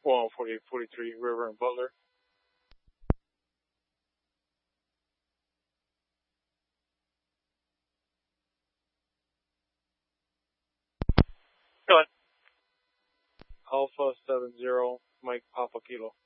Well, 4843 River and Butler. Go ahead. Alpha 70 Mike Papa Kilo.